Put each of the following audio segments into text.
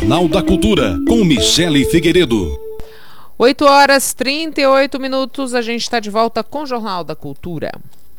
Jornal da Cultura, com Michele Figueiredo. 8h38, a gente está de volta com o Jornal da Cultura.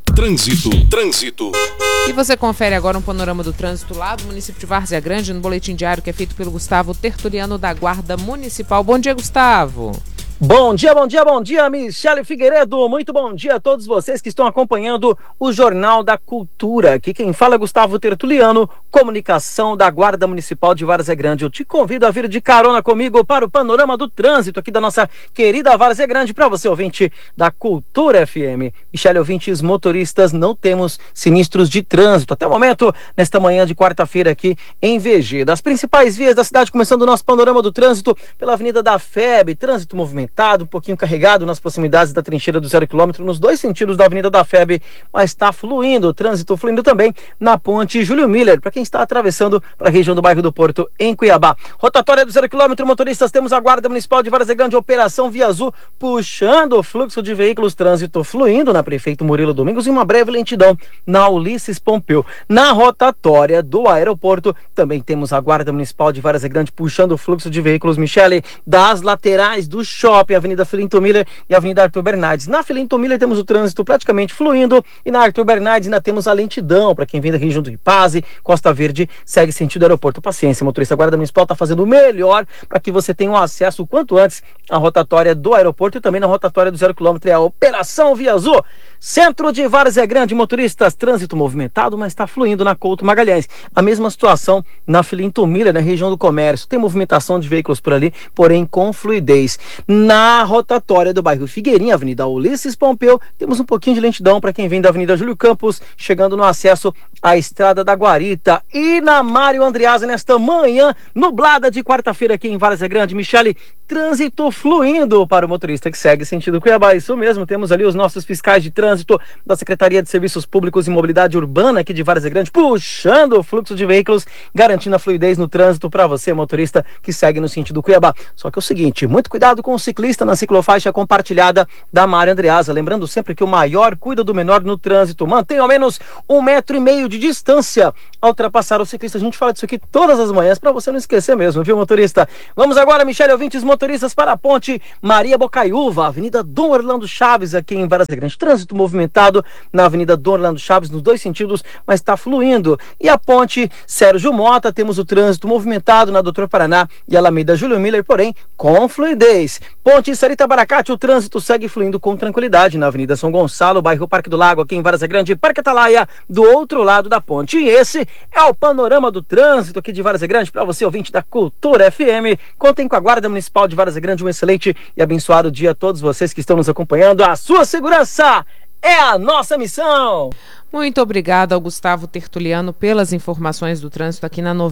Trânsito. E você confere agora um panorama do trânsito lá do município de Várzea Grande, no boletim diário que é feito pelo Gustavo Tertuliano da Guarda Municipal. Bom dia, Gustavo. Bom dia, Michele Figueiredo. Muito bom dia a todos vocês que estão acompanhando o Jornal da Cultura. Aqui quem fala é Gustavo Tertuliano, comunicação da Guarda Municipal de Várzea Grande. Eu te convido a vir de carona comigo para o panorama do trânsito aqui da nossa querida Várzea Grande, para você, ouvinte da Cultura FM. Michele, ouvintes motoristas, não temos sinistros de trânsito até o momento, nesta manhã de quarta-feira aqui em VG. Das principais vias da cidade, começando o nosso panorama do trânsito pela Avenida da FEB, trânsito movimentado, um pouquinho carregado nas proximidades da trincheira do 0 km, nos dois sentidos da Avenida da FEB, mas está fluindo, o trânsito fluindo também na ponte Júlio Miller, para quem está atravessando para a região do bairro do Porto, em Cuiabá. Rotatória do 0 km, motoristas, temos a Guarda Municipal de Várzea Grande, Operação Via Azul, puxando o fluxo de veículos, trânsito fluindo na Prefeito Murilo Domingos e uma breve lentidão na Ulisses Pompeu. Na rotatória do aeroporto, também temos a Guarda Municipal de Várzea Grande puxando o fluxo de veículos, Michele, das laterais do shopping, Avenida Filinto Miller e Avenida Arthur Bernardes. Na Filinto Miller temos o trânsito praticamente fluindo e na Arthur Bernardes ainda temos a lentidão para quem vem da região do Ipase, Costa Verde, segue sentido aeroporto. Paciência, motorista, a Guarda Municipal está fazendo o melhor para que você tenha um acesso o quanto antes à rotatória do aeroporto e também na rotatória do 0 km, é a Operação Via Azul. Centro de Várzea Grande, motoristas, trânsito movimentado, mas está fluindo na Couto Magalhães. A mesma situação na Filinto Miller, na região do comércio. Tem movimentação de veículos por ali, porém com fluidez. Na rotatória do bairro Figueirinha, Avenida Ulisses Pompeu, temos um pouquinho de lentidão para quem vem da Avenida Júlio Campos, chegando no acesso à Estrada da Guarita. E na Mário Andreasa, nesta manhã nublada de quarta-feira aqui em Várzea Grande, Michele, trânsito fluindo para o motorista que segue sentido Cuiabá. Isso mesmo, temos ali os nossos fiscais de trânsito da Secretaria de Serviços Públicos e Mobilidade Urbana aqui de Várzea Grande, puxando o fluxo de veículos, garantindo a fluidez no trânsito para você, motorista que segue no sentido Cuiabá. Só que é o seguinte, muito cuidado com o ciclista na ciclofaixa compartilhada da Mário Andreasa. Lembrando sempre que o maior cuida do menor no trânsito. Mantenha ao menos 1,5 metro de distância ao ultrapassar o ciclista. A gente fala disso aqui todas as manhãs para você não esquecer mesmo, viu, motorista? Vamos agora, Michele, ouvintes motoristas, para a ponte Maria Bocaiúva, Avenida Dom Orlando Chaves, aqui em Várzea Grande. Trânsito movimentado na Avenida Dom Orlando Chaves, nos dois sentidos, mas está fluindo. E a ponte Sérgio Mota, temos o trânsito movimentado na Doutor Paraná e Alameda Júlio Miller, porém com fluidez. Ponte Sarita Baracate, o trânsito segue fluindo com tranquilidade na Avenida São Gonçalo, bairro Parque do Lago, aqui em Várzea Grande, Parque Atalaia, do outro lado da ponte. E esse é o panorama do trânsito aqui de Várzea Grande, para você, ouvinte da Cultura FM. Contem com a Guarda Municipal de Várzea Grande. Um excelente e abençoado dia a todos vocês que estão nos acompanhando. A sua segurança é a nossa missão! Muito obrigada ao Gustavo Tertuliano pelas informações do trânsito aqui na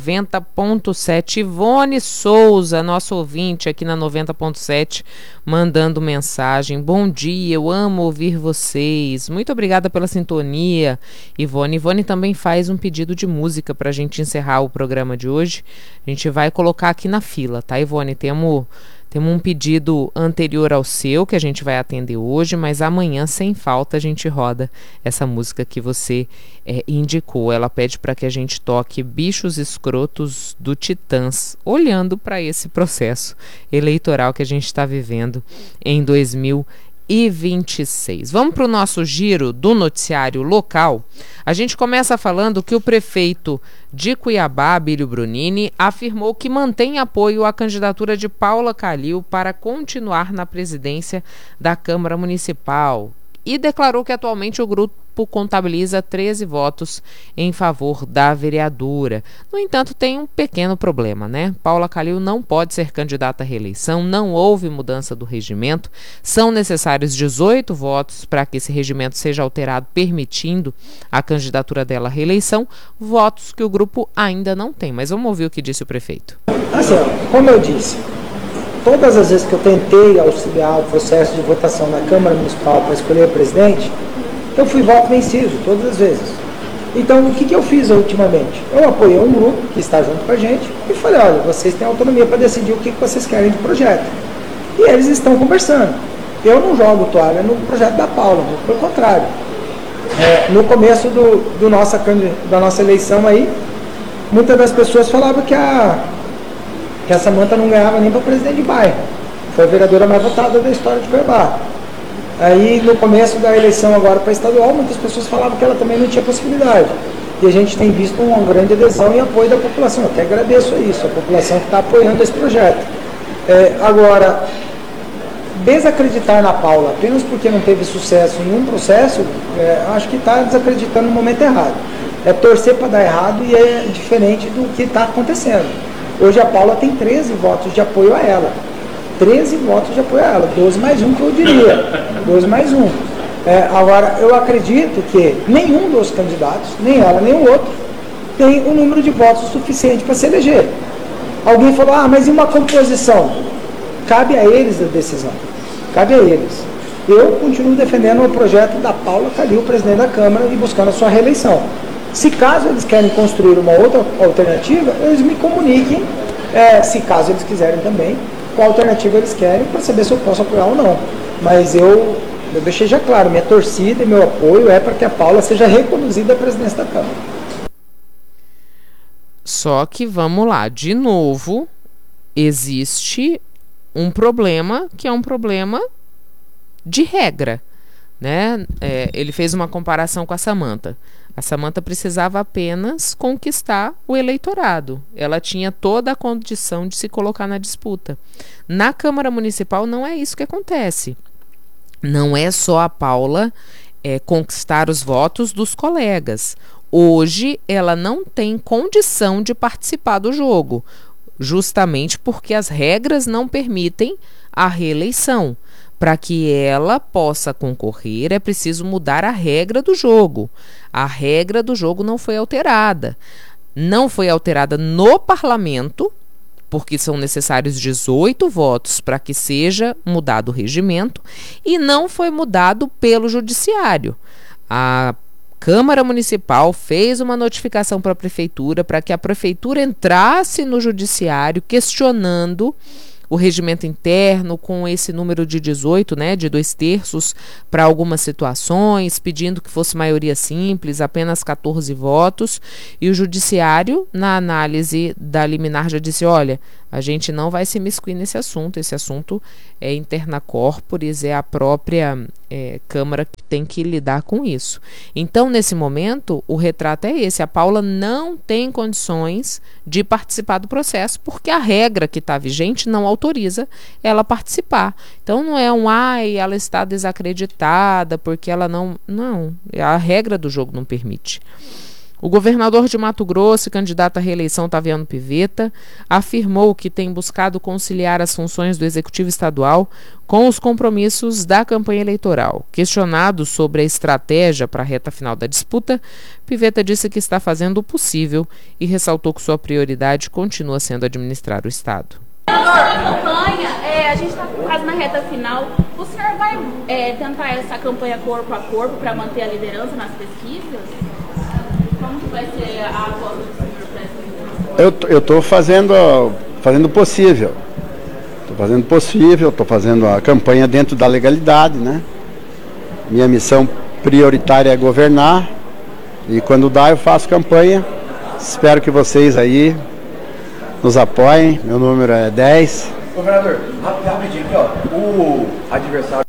90.7. Ivone Souza, nosso ouvinte aqui na 90.7, mandando mensagem. Bom dia, eu amo ouvir vocês. Muito obrigada pela sintonia, Ivone. Ivone também faz um pedido de música para a gente encerrar o programa de hoje. A gente vai colocar aqui na fila, tá, Ivone? Temos um pedido anterior ao seu, que a gente vai atender hoje, mas amanhã, sem falta, a gente roda essa música que você indicou. Ela pede para que a gente toque Bichos Escrotos do Titãs, olhando para esse processo eleitoral que a gente está vivendo em 2026. Vamos para o nosso giro do noticiário local. A gente começa falando que o prefeito de Cuiabá, Abílio Brunini, afirmou que mantém apoio à candidatura de Paula Calil para continuar na presidência da Câmara Municipal e declarou que atualmente o grupo contabiliza 13 votos em favor da vereadora. No entanto, tem um pequeno problema, né? Paula Calil não pode ser candidata à reeleição, não houve mudança do regimento, são necessários 18 votos para que esse regimento seja alterado, permitindo a candidatura dela à reeleição, votos que o grupo ainda não tem. Mas vamos ouvir o que disse o prefeito. Assim, como eu disse, todas as vezes que eu tentei auxiliar o processo de votação na Câmara Municipal para escolher o presidente, eu fui voto vencido, todas as vezes. Então, o que eu fiz ultimamente? Eu apoiei um grupo que está junto com a gente e falei, olha, vocês têm autonomia para decidir o que vocês querem de projeto. E eles estão conversando. Eu não jogo toalha no projeto da Paula, pelo contrário. No começo da nossa eleição aí, muitas das pessoas falavam que a que a Samanta não ganhava nem para presidente de bairro. Foi a vereadora mais votada da história de Cuiabá. Aí, no começo da eleição agora para estadual, muitas pessoas falavam que ela também não tinha possibilidade. E a gente tem visto uma grande adesão e apoio da população. Eu até agradeço a isso, a população que está apoiando esse projeto. Agora, desacreditar na Paula apenas porque não teve sucesso em um processo, acho que está desacreditando no momento errado. É torcer para dar errado e é diferente do que está acontecendo. Hoje a Paula tem 13 votos de apoio a ela. 13 votos de apoio a ela, 12 mais um que eu diria. 12 mais um. Agora, eu acredito que nenhum dos candidatos, nem ela nem o outro, tem o número de votos suficiente para se eleger. Alguém falou, mas e uma composição? Cabe a eles a decisão. Cabe a eles. Eu continuo defendendo o projeto da Paula Calil, presidente da Câmara, e buscando a sua reeleição. Se caso eles querem construir uma outra alternativa, eles me comuniquem, se caso eles quiserem também, qual alternativa eles querem, para saber se eu posso apoiar ou não. Mas eu deixei já claro, minha torcida e meu apoio é para que a Paula seja reconduzida à presidência da Câmara. Só que, vamos lá, de novo, existe um problema que é um problema de regra, né? Ele fez uma comparação com a Samanta. A Samanta precisava apenas conquistar o eleitorado. Ela tinha toda a condição de se colocar na disputa. Na Câmara Municipal não é isso que acontece. Não é só a Paula conquistar os votos dos colegas. Hoje ela não tem condição de participar do jogo, justamente porque as regras não permitem a reeleição. Para que ela possa concorrer, é preciso mudar a regra do jogo. A regra do jogo não foi alterada. Não foi alterada no parlamento, porque são necessários 18 votos para que seja mudado o regimento, e não foi mudado pelo judiciário. A Câmara Municipal fez uma notificação para a Prefeitura para que a Prefeitura entrasse no judiciário questionando o regimento interno com esse número de 18, né, de 2/3 para algumas situações, pedindo que fosse maioria simples, apenas 14 votos, e o judiciário, na análise da liminar, já disse, olha, a gente não vai se imiscuir nesse assunto, esse assunto é interna corporis, é a própria Câmara que tem que lidar com isso. Então, nesse momento, o retrato é esse, a Paula não tem condições de participar do processo, porque a regra que está vigente não autoriza ela participar. Então, não é ela está desacreditada, porque ela não, a regra do jogo não permite. O governador de Mato Grosso e candidato à reeleição, Taviano Pivetta, afirmou que tem buscado conciliar as funções do Executivo Estadual com os compromissos da campanha eleitoral. Questionado sobre a estratégia para a reta final da disputa, Pivetta disse que está fazendo o possível e ressaltou que sua prioridade continua sendo administrar o Estado. A campanha, a gente está quase na reta final. O senhor vai tentar essa campanha corpo a corpo para manter a liderança nas pesquisas? Como que vai ser a aposta do senhor para essa? Eu estou fazendo o possível. Estou fazendo a campanha dentro da legalidade, né? Minha missão prioritária é governar. E quando dá, eu faço campanha. Espero que vocês aí nos apoiem. Meu número é 10. Governador, rapidinho aqui, ó. O adversário.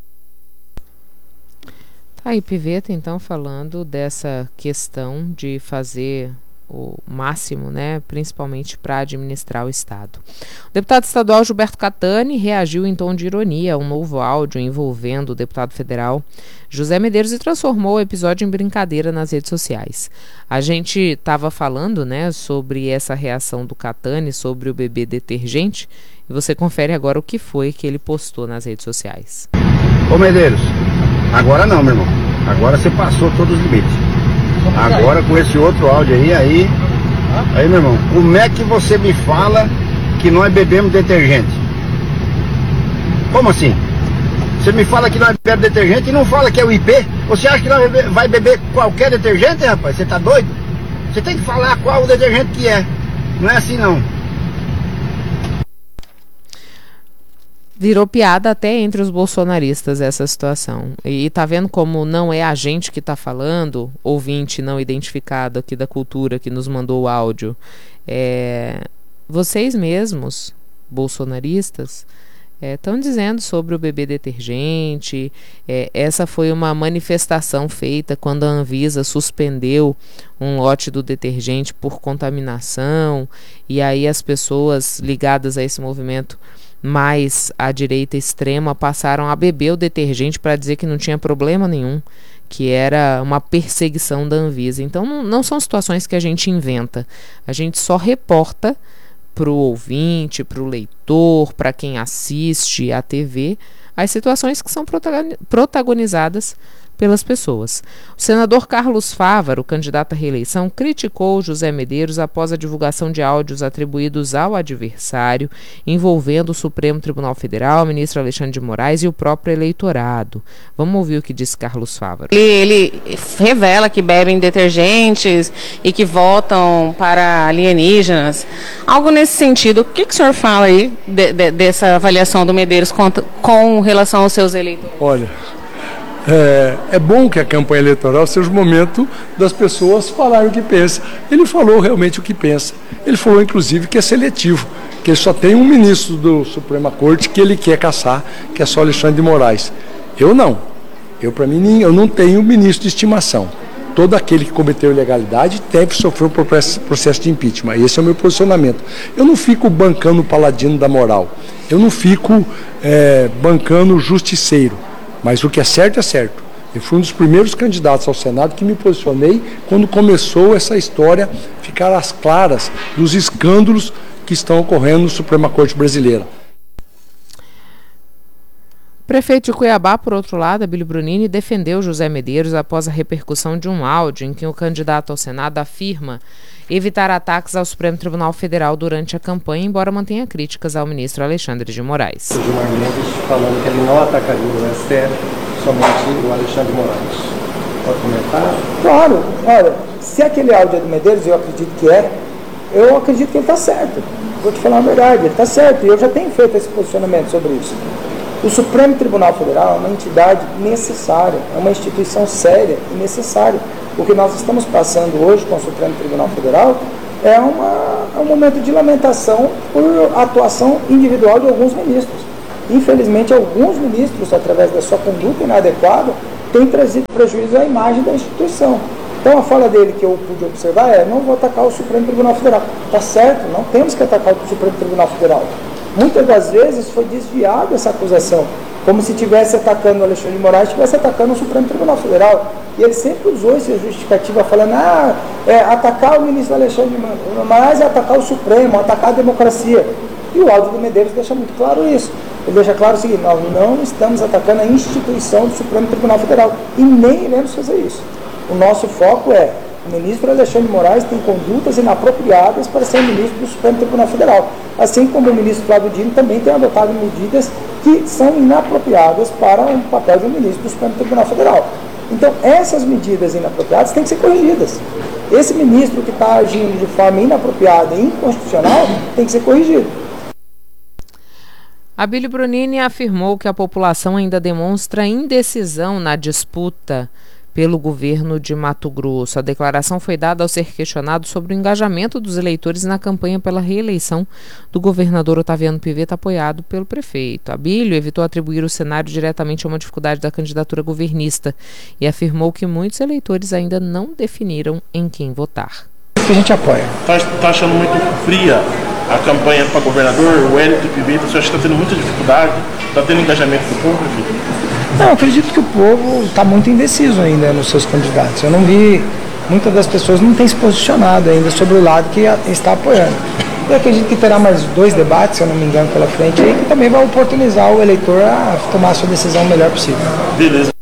Aí, Pivetta, então, falando dessa questão de fazer o máximo, né, principalmente para administrar o Estado. O deputado estadual Gilberto Catani reagiu em tom de ironia a um novo áudio envolvendo o deputado federal José Medeiros e transformou o episódio em brincadeira nas redes sociais. A gente estava falando, né, sobre essa reação do Catani sobre o bebê detergente e você confere agora o que foi que ele postou nas redes sociais. Ô Medeiros, agora não, meu irmão. Agora você passou todos os limites. Agora com esse outro áudio aí, meu irmão, como é que você me fala que nós bebemos detergente? Como assim? Você me fala que nós bebemos detergente e não fala que é o IP? Você acha que nós vai beber qualquer detergente, rapaz? Você tá doido? Você tem que falar qual o detergente que é. Não é assim não. Virou piada até entre os bolsonaristas essa situação. E tá vendo como não é a gente que tá falando, ouvinte não identificado aqui da Cultura que nos mandou o áudio. Vocês mesmos bolsonaristas estão dizendo sobre o bebê detergente. Essa foi uma manifestação feita quando a Anvisa suspendeu um lote do detergente por contaminação, e aí as pessoas ligadas a esse movimento mais à direita extrema passaram a beber o detergente para dizer que não tinha problema nenhum, que era uma perseguição da Anvisa. Então não são situações que a gente inventa, a gente só reporta para o ouvinte, para o leitor, para quem assiste à TV, as situações que são protagonizadas pelas pessoas. O senador Carlos Fávaro, candidato à reeleição, criticou José Medeiros após a divulgação de áudios atribuídos ao adversário, envolvendo o Supremo Tribunal Federal, o ministro Alexandre de Moraes e o próprio eleitorado. Vamos ouvir o que disse Carlos Fávaro. Ele revela que bebem detergentes e que votam para alienígenas. Algo nesse sentido. O que o senhor fala aí dessa avaliação do Medeiros com relação aos seus eleitores? Olha, é bom que a campanha eleitoral seja o momento das pessoas falarem o que pensam. Ele falou realmente o que pensa. Ele falou, inclusive, que é seletivo, que ele só tem um ministro do Suprema Corte que ele quer caçar, que é só Alexandre de Moraes. Eu não. Para mim, eu não tenho ministro de estimação. Todo aquele que cometeu ilegalidade deve sofrer um processo de impeachment. Esse é o meu posicionamento. Eu não fico bancando o paladino da moral. Eu não fico bancando o justiceiro. Mas o que é certo é certo. Eu fui um dos primeiros candidatos ao Senado que me posicionei quando começou essa história ficar às claras dos escândalos que estão ocorrendo no Suprema Corte Brasileira. Prefeito de Cuiabá, por outro lado, Abílio Brunini, defendeu José Medeiros após a repercussão de um áudio em que o candidato ao Senado afirma evitar ataques ao Supremo Tribunal Federal durante a campanha, embora mantenha críticas ao ministro Alexandre de Moraes. O Gilmar Mendes falando que ele não atacaria o STF, somente o Alexandre de Moraes. Pode comentar? Claro, olha, se aquele áudio é do Medeiros, eu acredito que eu acredito que ele está certo. Vou te falar a verdade, ele está certo, e eu já tenho feito esse posicionamento sobre isso. O Supremo Tribunal Federal é uma entidade necessária, é uma instituição séria e necessária. O que nós estamos passando hoje com o Supremo Tribunal Federal é um momento de lamentação por atuação individual de alguns ministros. Infelizmente, alguns ministros, através da sua conduta inadequada, têm trazido prejuízo à imagem da instituição. Então, a fala dele que eu pude observar não vou atacar o Supremo Tribunal Federal. Está certo, não temos que atacar o Supremo Tribunal Federal. Muitas das vezes foi desviada essa acusação, como se estivesse atacando o Alexandre de Moraes, estivesse atacando o Supremo Tribunal Federal. E ele sempre usou essa justificativa, falando, atacar o ministro Alexandre de Moraes é atacar o Supremo, atacar a democracia. E o áudio do Medeiros deixa muito claro isso. Ele deixa claro o seguinte: nós não estamos atacando a instituição do Supremo Tribunal Federal e nem iremos fazer isso. O nosso foco é: o ministro Alexandre de Moraes tem condutas inapropriadas para ser ministro do Supremo Tribunal Federal. Assim como o ministro Flávio Dino também tem adotado medidas que são inapropriadas para o papel de um ministro do Supremo Tribunal Federal. Então, essas medidas inapropriadas têm que ser corrigidas. Esse ministro que está agindo de forma inapropriada e inconstitucional tem que ser corrigido. Abílio Brunini afirmou que a população ainda demonstra indecisão na disputa pelo governo de Mato Grosso. A declaração foi dada ao ser questionado sobre o engajamento dos eleitores na campanha pela reeleição do governador Otaviano Pivetta, apoiado pelo prefeito. Abílio evitou atribuir o cenário diretamente a uma dificuldade da candidatura governista e afirmou que muitos eleitores ainda não definiram em quem votar. Que a gente apoia. Tá achando muito fria a campanha para governador? O Hélio Pivetta, você acha que está tendo muita dificuldade? Está tendo engajamento do povo, filho? Não, acredito que o povo está muito indeciso ainda nos seus candidatos. Eu não vi, muitas das pessoas não têm se posicionado ainda sobre o lado que está apoiando. Eu acredito que terá mais 2 debates, se eu não me engano, pela frente, aí, que também vai oportunizar o eleitor a tomar a sua decisão o melhor possível. Beleza.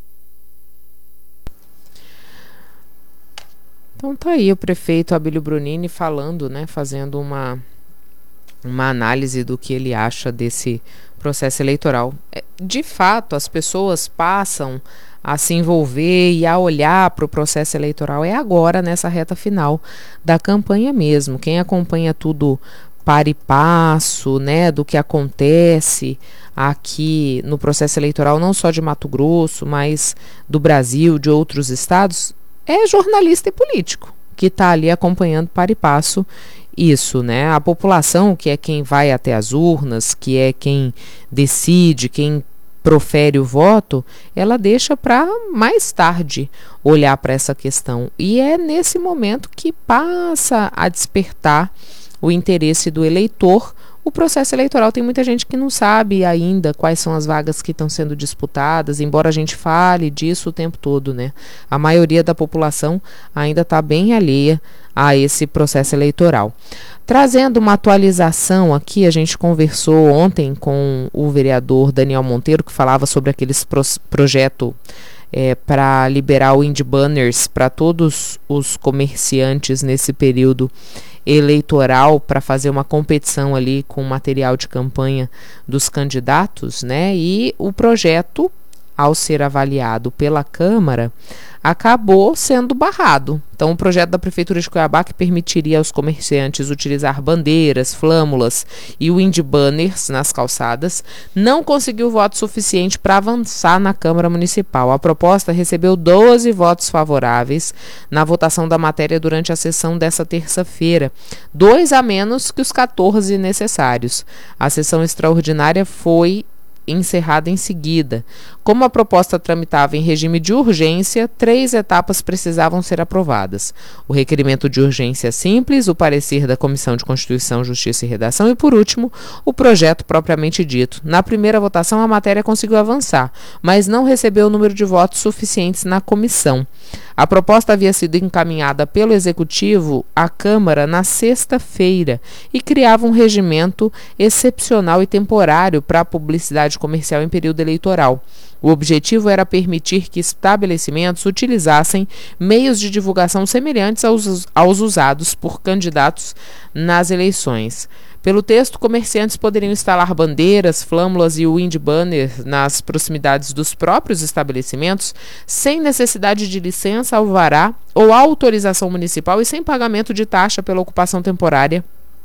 Então tá aí o prefeito Abílio Brunini falando, né, fazendo uma análise do que ele acha desse processo eleitoral. De fato, as pessoas passam a se envolver e a olhar para o processo eleitoral agora, nessa reta final da campanha mesmo. Quem acompanha tudo para e passo, né, do que acontece aqui no processo eleitoral, não só de Mato Grosso, mas do Brasil, de outros estados, é jornalista e político que está ali acompanhando para e passo isso, né? A população, que é quem vai até as urnas, que é quem decide, quem profere o voto, ela deixa para mais tarde olhar para essa questão. E é nesse momento que passa a despertar o interesse do eleitor. O processo eleitoral, tem muita gente que não sabe ainda quais são as vagas que estão sendo disputadas, embora a gente fale disso o tempo todo, né? A maioria da população ainda está bem alheia a esse processo eleitoral. Trazendo uma atualização aqui, a gente conversou ontem com o vereador Daniel Monteiro, que falava sobre aqueles projeto para liberar o Wind Banners para todos os comerciantes nesse período eleitoral, para fazer uma competição ali com o material de campanha dos candidatos, né? E o projeto, ao ser avaliado pela Câmara, acabou sendo barrado. Então, o projeto da Prefeitura de Cuiabá, que permitiria aos comerciantes utilizar bandeiras, flâmulas e wind banners nas calçadas, não conseguiu voto suficiente para avançar na Câmara Municipal. A proposta recebeu 12 votos favoráveis na votação da matéria durante a sessão dessa terça-feira, 2 a menos que os 14 necessários. A sessão extraordinária foi encerrada em seguida. Como a proposta tramitava em regime de urgência, 3 etapas precisavam ser aprovadas: o requerimento de urgência simples, o parecer da Comissão de Constituição, Justiça e Redação e, por último, o projeto propriamente dito. Na primeira votação, a matéria conseguiu avançar, mas não recebeu o número de votos suficientes na comissão. A proposta havia sido encaminhada pelo Executivo à Câmara na sexta-feira e criava um regimento excepcional e temporário para a publicidade comercial em período eleitoral. O objetivo era permitir que estabelecimentos utilizassem meios de divulgação semelhantes aos usados por candidatos nas eleições. Pelo texto, comerciantes poderiam instalar bandeiras, flâmulas e wind banners nas proximidades dos próprios estabelecimentos, sem necessidade de licença, alvará ou autorização municipal e sem pagamento de taxa pela ocupação temporária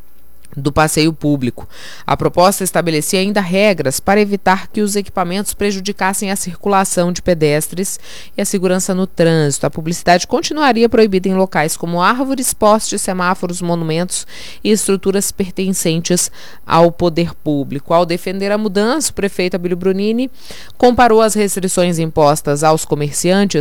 do passeio público. A proposta estabelecia ainda regras para evitar que os equipamentos prejudicassem a circulação de pedestres e a segurança no trânsito. A publicidade continuaria proibida em locais como árvores, postes, semáforos, monumentos e estruturas pertencentes ao poder público. Ao defender a mudança, o prefeito Abílio Brunini comparou as restrições impostas aos comerciantes